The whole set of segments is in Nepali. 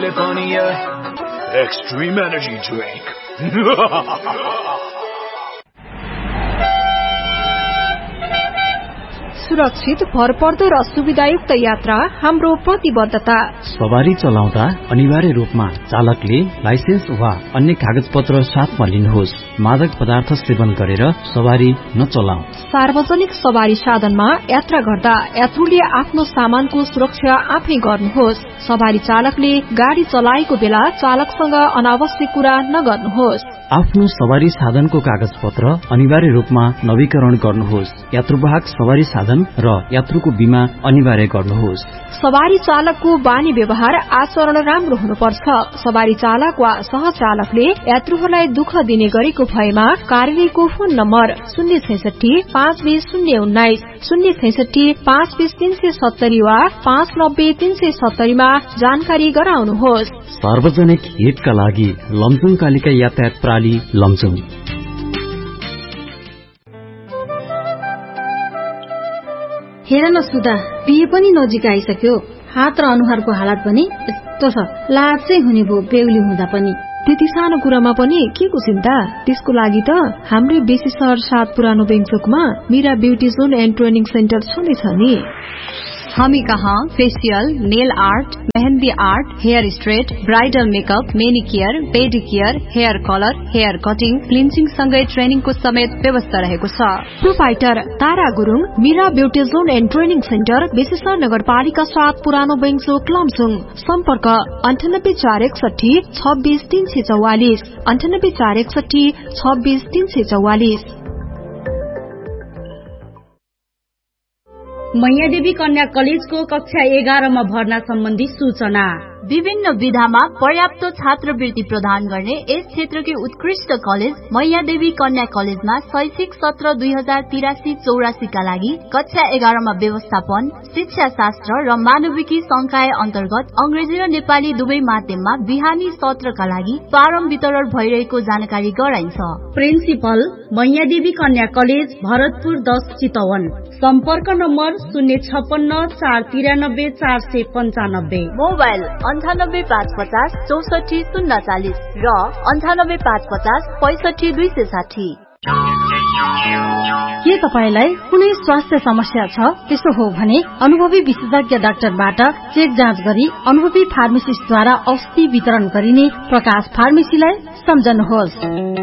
Extreme energy drink. सुरक्षित, भरपर्दो र सुविधायुक्त यात्रा हाम्रो प्रतिबद्धता। सवारी चलाउँदा अनिवार्य रूपमा चालकले लाइसेन्स वा अन्य कागजपत्र साथमा लिनुहोस्। मादक पदार्थ सेवन गरेर सवारी नचलाऊ। सार्वजनिक सवारी साधनमा यात्रा गर्दा यात्रुले आफ्नो सामानको सुरक्षा आफै गर्नुहोस्। सवारी चालकले गाड़ी चलाएको बेला चालकसँग अनावश्यक कुरा नगर्नुहोस्। आफ्नो सवारी साधनको कागजपत्र अनिवार्य रूपमा नवीकरण गर्नुहोस्। यात्रुवाहक सवारी साधन र यात्रुको बीमा अनिवार्य गर्नुहोस्। सवारी चालकको बानी व्यवहार आचरण राम्रो हुनुपर्छ। सवारी चालक वा सहचालकले यात्रुहरूलाई दुःख दिने गरेको भएमा कार्यालयको फोन नम्बर 066 520 019, 066 520 370 वा 590 370 मा जानकारी गराउनुहोस्। सार्वजनिक हितका लागि लमजुङ कालिका यातायात प्रणाली लमजुङ। हेर न सुधा, बिहे पनि नजिक आइसक्यो। हात र अनुहारको हालत पनि यस्तो छ, लाज चाहिँ हुने भो बेहुली हुँदा पनि। त्यति सानो कुरामा पनि के को चिन्ता? त्यसको लागि त हाम्रै बेसी शहर 7 पुरानो बेङचोकमा Meera beauty John and training centre छँदैछ नि। हामी कहाँ facial, nail art, mehndi art, hair straight, bridal makeup, manicure, pedicure, hair colour, hair cutting, cleansing सँगै ट्रेनिङको समेत व्यवस्था रहेको छ। Proprietor Tara Gurung, Meera beauty John and training centre, बेसीसर नगरपालिका 7 पुरानो बेङचोक लमजुङ। सम्पर्क 98 461 26 344, 98 461 26 344। मैयादेवी कन्या कलेजको कक्षा 11 मा भर्ना सम्बन्धी सूचना। विभिन्न विधामा पर्याप्त छात्रवृत्ति प्रदान गर्ने यस क्षेत्रकै उत्कृष्ट कलेज मैयादेवी कन्या कलेजमा शैक्षिक सत्र 2083-84 का लागि कक्षा 11 मा व्यवस्थापन, शिक्षा शास्त्र र मानविकी संकाय अन्तर्गत अंग्रेजी र नेपाली दुवै माध्यममा बिहानी सत्रका लागि फारम वितरण भइरहेको जानकारी गराइन्छ। प्रिन्सिपल मैयादेवी कन्या कलेज भरतपुर 10 चितवन। सम्पर्क नम्बर 056 493 495, मोबाइल 98 550 64 040 र 98 550 65 260। के तपाईलाई कुनै स्वास्थ्य समस्या छ? त्यसो हो भने अनुभवी विशेषज्ञ डाक्टरबाट चेक जाँच गरी अनुभवी फार्मेसिस्टद्वारा औषधि वितरण गरिने प्रकाश फार्मेसीलाई सम्झनुहोस्।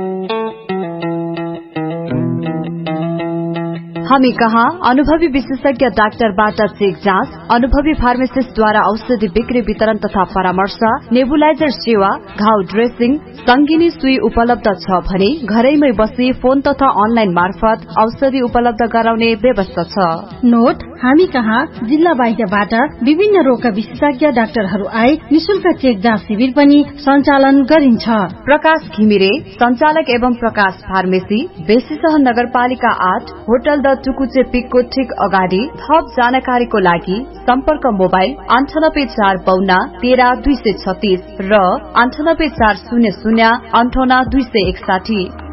हामी कहाँ अनुभवी विशेषज्ञ डाक्टरबाट चेक जाँच, अनुभवी फार्मासिस्टद्वारा औषधि बिक्री वितरण तथा परामर्श, नेबुलाइजर सेवा, घाउ ड्रेसिङ, संगिनी सुई उपलब्ध छ भने घरैमै बसी फोन तथा अनलाइन मार्फत औषधि उपलब्ध गराउने व्यवस्था छ। नोट, हामी कहाँ जिल्ला बाहिरबाट विभिन्न रोगका विशेषज्ञ डाक्टरहरू आए निशुल्क चेक जाँच शिविर पनि सञ्चालन गरिन्छ। प्रकाश घिमिरे संचालक एवं प्रकाश फार्मेसी, बेसीसहर नगरपालिका 8, होटल द टुकुचे पिकको ठीक अगाडि। थप जानकारीको लागि सम्पर्क मोबाइल 98 452 13 236 र 98 400 58 261।